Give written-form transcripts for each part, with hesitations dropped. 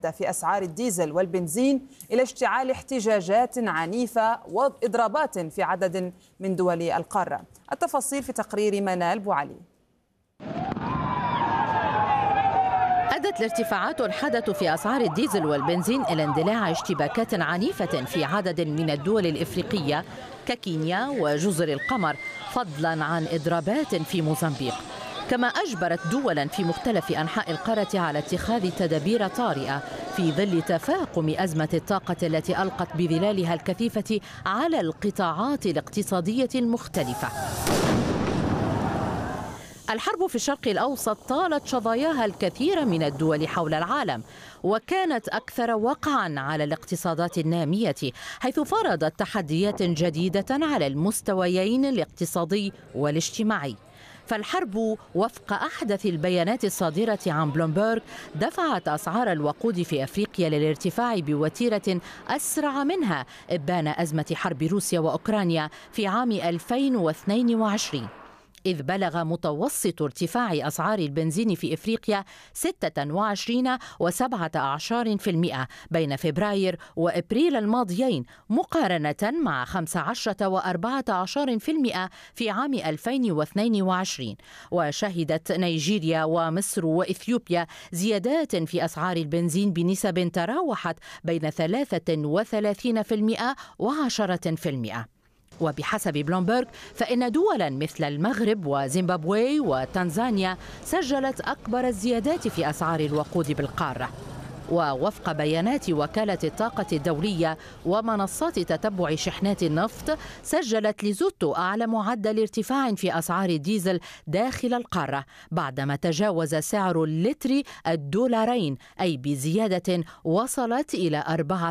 في أسعار الديزل والبنزين إلى اشتعال احتجاجات عنيفة وإضرابات في عدد من دول القارة. التفاصيل في تقرير منال بوعلي. أدت الارتفاعات الحادة في أسعار الديزل والبنزين إلى اندلاع اشتباكات عنيفة في عدد من الدول الإفريقية ككينيا وجزر القمر، فضلا عن إضرابات في موزمبيق، كما أجبرت دولا في مختلف أنحاء القارة على اتخاذ تدابير طارئة في ظل تفاقم أزمة الطاقة التي ألقت بظلالها الكثيفة على القطاعات الاقتصادية المختلفة. الحرب في الشرق الأوسط طالت شظاياها الكثير من الدول حول العالم، وكانت أكثر وقعا على الاقتصادات النامية، حيث فرضت تحديات جديدة على المستويين الاقتصادي والاجتماعي. فالحرب وفق أحدث البيانات الصادرة عن بلومبرغ دفعت أسعار الوقود في أفريقيا للارتفاع بوتيرة أسرع منها إبان أزمة حرب روسيا وأوكرانيا في عام 2022، إذ بلغ متوسط ارتفاع أسعار البنزين في إفريقيا 26.17% بين فبراير وإبريل الماضيين، مقارنة مع 15.14% في عام 2022. وشهدت نيجيريا ومصر وإثيوبيا زيادات في أسعار البنزين بنسب تراوحت بين 33% و10%. وبحسب بلومبرغ فإن دولا مثل المغرب وزيمبابوي وتنزانيا سجلت أكبر الزيادات في أسعار الوقود بالقارة. ووفق بيانات وكالة الطاقة الدولية ومنصات تتبع شحنات النفط، سجلت ليزوتو أعلى معدل ارتفاع في أسعار الديزل داخل القارة بعدما تجاوز سعر اللتر $2، أي بزيادة وصلت إلى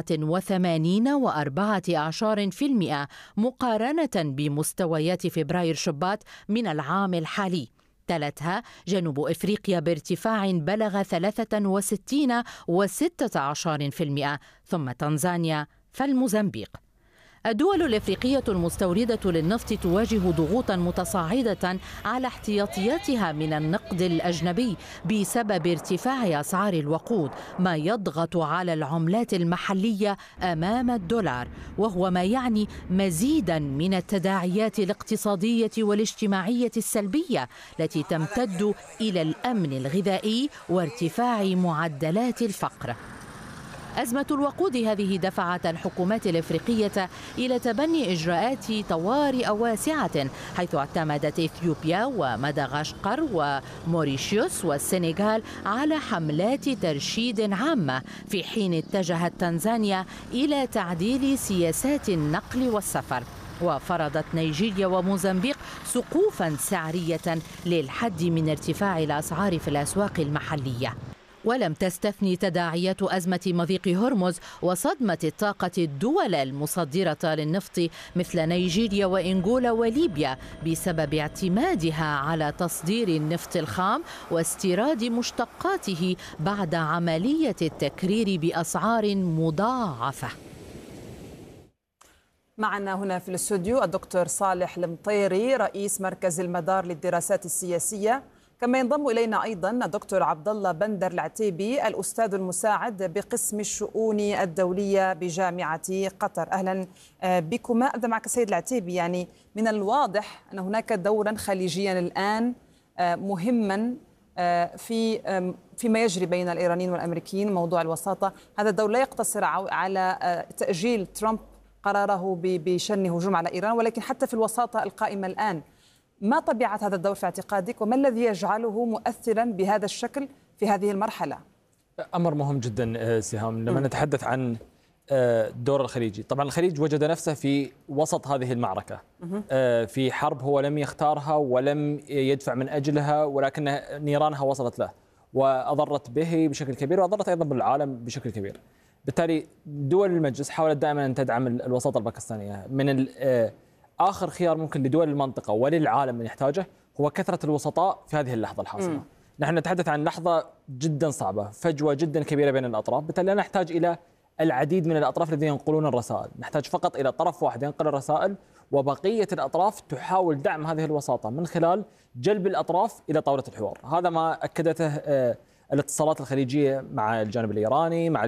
84.4% مقارنة بمستويات فبراير شباط من العام الحالي. تلتها جنوب إفريقيا بارتفاع بلغ 63.16%، ثم تنزانيا فالموزمبيق. الدول الإفريقية المستوردة للنفط تواجه ضغوطا متصاعدة على احتياطياتها من النقد الأجنبي بسبب ارتفاع أسعار الوقود، ما يضغط على العملات المحلية أمام الدولار، وهو ما يعني مزيدا من التداعيات الاقتصادية والاجتماعية السلبية التي تمتد إلى الأمن الغذائي وارتفاع معدلات الفقر. أزمة الوقود هذه دفعت الحكومات الإفريقية إلى تبني إجراءات طوارئ واسعة، حيث اعتمدت إثيوبيا ومدغشقر وموريشيوس والسنغال على حملات ترشيد عامة، في حين اتجهت تنزانيا إلى تعديل سياسات النقل والسفر. وفرضت نيجيريا وموزمبيق سقوفا سعرية للحد من ارتفاع الأسعار في الأسواق المحلية. ولم تستثني تداعيات أزمة مضيق هرمز وصدمة الطاقة الدول المصدرة للنفط مثل نيجيريا وإنغولا وليبيا بسبب اعتمادها على تصدير النفط الخام واستيراد مشتقاته بعد عملية التكرير بأسعار مضاعفة. معنا هنا في الاستوديو الدكتور صالح المطيري رئيس مركز المدار للدراسات السياسية، كما ينضم إلينا أيضا الدكتور عبد الله بندر العتيبي الأستاذ المساعد بقسم الشؤون الدولية بجامعة قطر. أهلا بكما. أبدأ معك سيد العتيبي، يعني من الواضح أن هناك دورا خليجيا الآن مهما فيما يجري بين الإيرانيين والأمريكيين، موضوع الوساطة. هذا الدور لا يقتصر على تأجيل ترامب قراره بشن هجوم على إيران، ولكن حتى في الوساطة القائمة الآن. ما طبيعة هذا الدور في اعتقادك، وما الذي يجعله مؤثرا بهذا الشكل في هذه المرحلة؟ أمر مهم جدا سهام. لما نتحدث عن الدور الخليجي، طبعا الخليج وجد نفسه في وسط هذه المعركة، في حرب هو لم يختارها ولم يدفع من أجلها، ولكن نيرانها وصلت له وأضرت به بشكل كبير، وأضرت أيضا بالعالم بشكل كبير. بالتالي دول المجلس حاولت دائما أن تدعم الوساطة الباكستانية. من آخر خيار ممكن لدول المنطقة وللعالم من يحتاجه هو كثرة الوسطاء في هذه اللحظة الحاسمة. نحن نتحدث عن لحظة جدا صعبة، فجوة جدا كبيرة بين الأطراف، بالتالي نحتاج إلى العديد من الأطراف الذين ينقلون الرسائل. نحتاج فقط إلى طرف واحد ينقل الرسائل، وبقية الأطراف تحاول دعم هذه الوساطة من خلال جلب الأطراف إلى طاولة الحوار. هذا ما أكدته الاتصالات الخليجية مع الجانب الإيراني، مع